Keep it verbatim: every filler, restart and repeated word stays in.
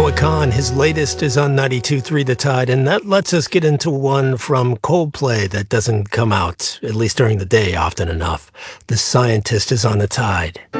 Noah Kahan. His latest is on ninety-two point three The Tide, and that lets us get into one from Coldplay that doesn't come out, at least during the day, often enough. The Scientist is on The Tide.